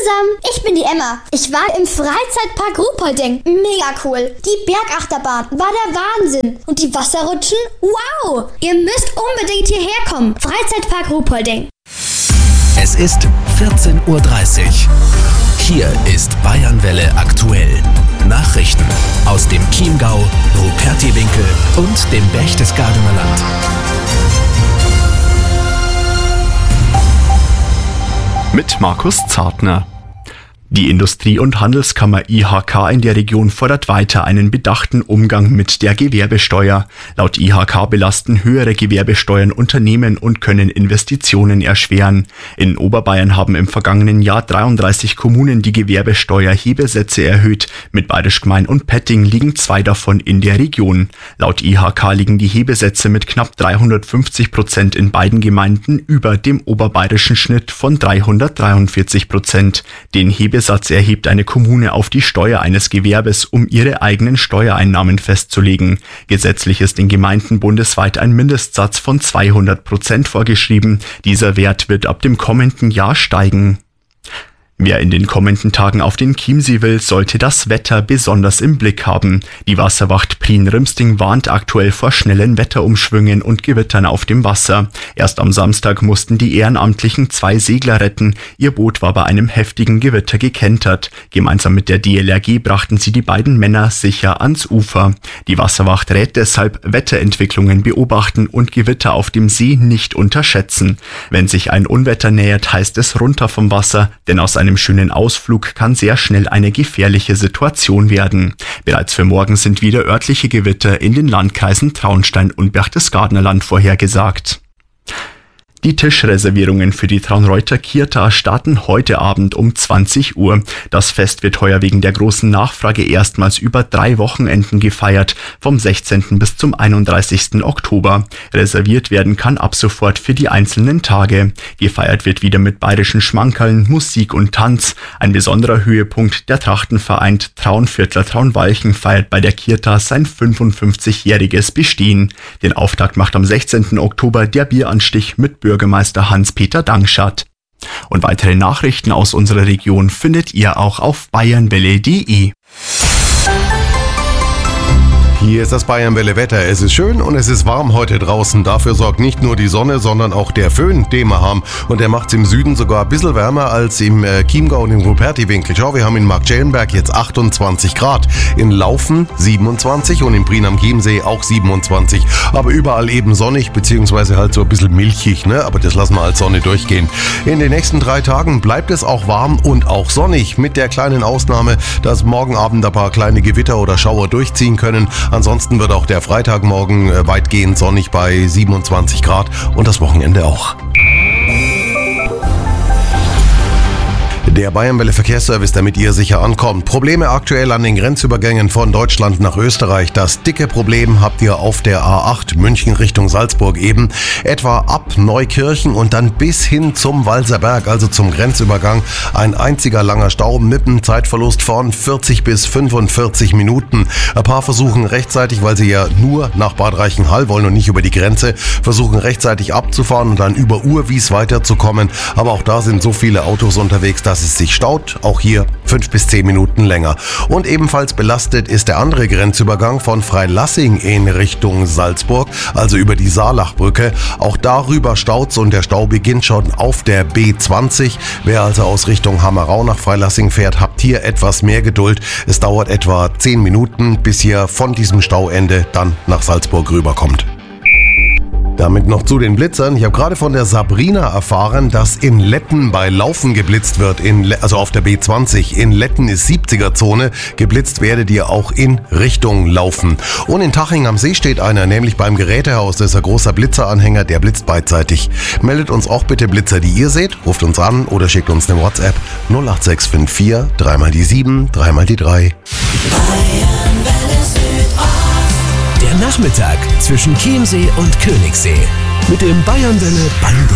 zusammen, ich bin die Emma. Ich war im Freizeitpark Ruhpolding. Mega cool. Die Bergachterbahn war der Wahnsinn. Und die Wasserrutschen? Wow! Ihr müsst unbedingt hierher kommen. Freizeitpark Ruhpolding. Es ist 14:30 Uhr. Hier ist Bayernwelle aktuell. Nachrichten aus dem Chiemgau, Rupertiwinkel und dem Berchtesgadener Land. Mit Markus Zartner. Die Industrie- und Handelskammer IHK in der Region fordert weiter einen bedachten Umgang mit der Gewerbesteuer. Laut IHK belasten höhere Gewerbesteuern Unternehmen und können Investitionen erschweren. In Oberbayern haben im vergangenen Jahr 33 Kommunen die Gewerbesteuerhebesätze erhöht. Mit Bayerisch Gmein und Petting liegen 2 davon in der Region. Laut IHK liegen die Hebesätze mit knapp 350% in beiden Gemeinden über dem oberbayerischen Schnitt von 343%. Den Hebesatz erhebt eine Kommune auf die Steuer eines Gewerbes, um ihre eigenen Steuereinnahmen festzulegen. Gesetzlich ist in Gemeinden bundesweit ein Mindestsatz von 200% vorgeschrieben. Dieser Wert wird ab dem kommenden Jahr steigen. Wer in den kommenden Tagen auf den Chiemsee will, sollte das Wetter besonders im Blick haben. Die Wasserwacht Prien-Rimsting warnt aktuell vor schnellen Wetterumschwüngen und Gewittern auf dem Wasser. Erst am Samstag mussten die Ehrenamtlichen 2 Segler retten. Ihr Boot war bei einem heftigen Gewitter gekentert. Gemeinsam mit der DLRG brachten sie die beiden Männer sicher ans Ufer. Die Wasserwacht rät deshalb, Wetterentwicklungen beobachten und Gewitter auf dem See nicht unterschätzen. Wenn sich ein Unwetter nähert, heißt es runter vom Wasser, denn aus einem schönen Ausflug kann sehr schnell eine gefährliche Situation werden. Bereits für morgen sind wieder örtliche Gewitter in den Landkreisen Traunstein und Berchtesgadener Land vorhergesagt. Die Tischreservierungen für die Traunreuter Kirta starten heute Abend um 20 Uhr. Das Fest wird heuer wegen der großen Nachfrage erstmals über 3 Wochenenden gefeiert, vom 16. bis zum 31. Oktober. Reserviert werden kann ab sofort für die einzelnen Tage. Gefeiert wird wieder mit bayerischen Schmankerln, Musik und Tanz. Ein besonderer Höhepunkt, der Trachtenverein Traunviertler Traunwalchen feiert bei der Kirta sein 55-jähriges Bestehen. Den Auftakt macht am 16. Oktober der Bieranstich mit Bürgermeister Hans-Peter Dankschat. Und weitere Nachrichten aus unserer Region findet ihr auch auf bayernwelle.de. Hier ist das Bayernwelle Wetter. Es ist schön und es ist warm heute draußen. Dafür sorgt nicht nur die Sonne, sondern auch der Föhn, den wir haben. Und der macht es im Süden sogar ein bisschen wärmer als im Chiemgau und im Rupertiwinkel. Schau, wir haben in Marktschellenberg jetzt 28 Grad. In Laufen 27 und in Prien am Chiemsee auch 27. Aber überall eben sonnig, beziehungsweise halt so ein bisschen milchig, ne? Aber das lassen wir als Sonne durchgehen. In den nächsten 3 Tagen bleibt es auch warm und auch sonnig. Mit der kleinen Ausnahme, dass morgen Abend ein paar kleine Gewitter oder Schauer durchziehen können. Ansonsten wird auch der Freitagmorgen weitgehend sonnig bei 27 Grad und das Wochenende auch. Der Bayernwelle Verkehrsservice, damit ihr sicher ankommt. Probleme aktuell an den Grenzübergängen von Deutschland nach Österreich. Das dicke Problem habt ihr auf der A8 München Richtung Salzburg eben. Etwa ab Neukirchen und dann bis hin zum Walserberg, also zum Grenzübergang. Ein einziger langer Stau mit einem Zeitverlust von 40 bis 45 Minuten. Ein paar versuchen rechtzeitig, weil sie ja nur nach Bad Reichenhall wollen und nicht über die Grenze, versuchen rechtzeitig abzufahren und dann über Urwies weiterzukommen. Aber auch da sind so viele Autos unterwegs, dass es sich staut, auch hier 5 bis 10 Minuten länger. Und ebenfalls belastet ist der andere Grenzübergang von Freilassing in Richtung Salzburg, also über die Saalachbrücke. Auch darüber staut's und der Stau beginnt schon auf der B20. Wer also aus Richtung Hammerau nach Freilassing fährt, habt hier etwas mehr Geduld. Es dauert etwa 10 Minuten, bis ihr von diesem Stauende dann nach Salzburg rüberkommt. Damit noch zu den Blitzern. Ich habe gerade von der Sabrina erfahren, dass in Letten bei Laufen geblitzt wird, also auf der B20. In Letten ist 70er-Zone. Geblitzt werdet ihr auch in Richtung Laufen. Und in Taching am See steht einer, nämlich beim Gerätehaus. Das ist ein großer Blitzeranhänger, der blitzt beidseitig. Meldet uns auch bitte Blitzer, die ihr seht. Ruft uns an oder schickt uns eine WhatsApp 08654 3 mal die 7, 3 mal die 3. Der Nachmittag zwischen Chiemsee und Königssee mit dem Bayernwelle Bango.